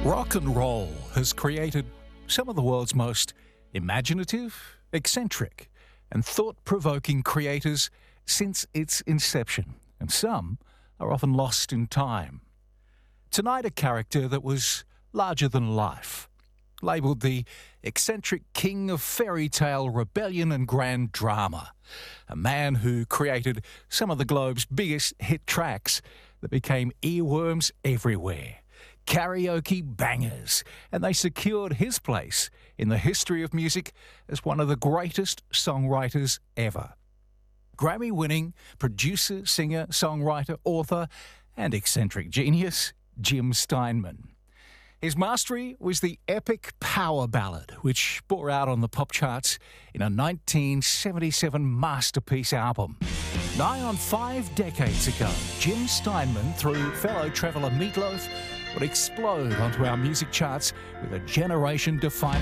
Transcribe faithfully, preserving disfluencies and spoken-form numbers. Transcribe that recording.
Rock and roll has created some of the world's most imaginative, eccentric, and thought-provoking creators since its inception, and some are often lost in time. Tonight, a character that was larger than life, labelled the eccentric king of fairy tale rebellion and grand drama, a man who created some of the globe's biggest hit tracks that became earworms everywhere, karaoke bangers, and they secured his place in the history of music as one of the greatest songwriters ever. Grammy-winning producer, singer, songwriter, author, and eccentric genius, Jim Steinman. His mastery was the epic power ballad, which bore out on the pop charts in a nineteen seventy-seven masterpiece album. Nigh on five decades ago, Jim Steinman, through fellow traveller Meat Loaf, would explode onto our music charts with a generation-defining